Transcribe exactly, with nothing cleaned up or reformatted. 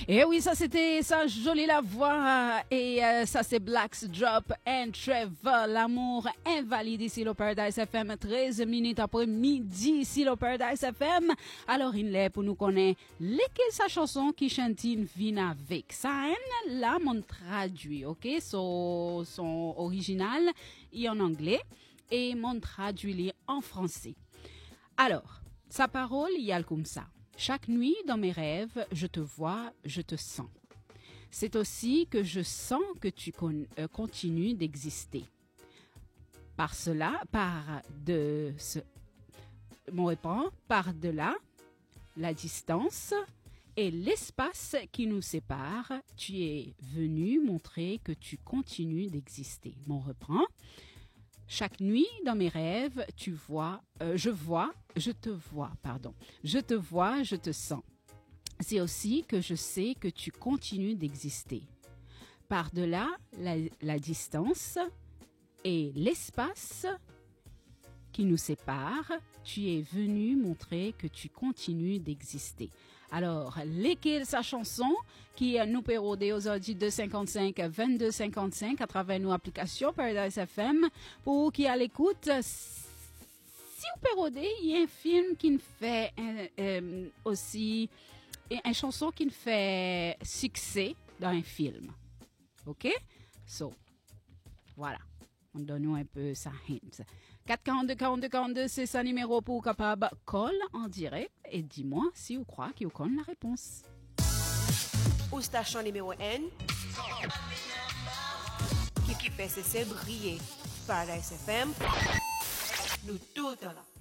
Et oui, ça c'était ça, jolie la voix. Et euh, ça c'est Black's Drop and Trevor, l'amour invalide ici au Paradise F M, treize minutes après midi ici au Paradise F M. Alors il est pour nous connaître lesquelles sa chanson qui chantine vient avec. Ça en là mon traduit, ok? So, son original est en anglais et mon traduit en français. Alors, sa parole y a comme ça. Chaque nuit, dans mes rêves, je te vois, je te sens. C'est aussi que je sens que tu con- euh, continues d'exister. Par cela, par de ce... Mon répond, par-delà la distance et l'espace qui nous sépare, tu es venu montrer que tu continues d'exister. Mon reprend. Chaque nuit, dans mes rêves, tu vois, euh, je vois, je te vois, pardon. Je te vois, je te sens. C'est aussi que je sais que tu continues d'exister. Par-delà la, la distance et l'espace qui nous sépare, tu es venu montrer que tu continues d'exister. Alors, lesquelles sa chanson qui nous pérodé aujourd'hui deux cinquante-cinq vingt-deux cinquante-cinq à travers nos applications Paradise F M pour qui à l'écoute. Si vous pérodez, il y a un film qui nous fait euh, euh, aussi une chanson qui nous fait succès dans un film. OK? So, voilà. On donne un peu ça hint. quatre quarante-deux quarante-deux quarante-deux, c'est ça numéro pour capable call en direct et dis-moi si vous croyez qu'il vous connaît la réponse. Ou station numéro un qui, qui fait cesser briller. Paradise F M, nous tout là.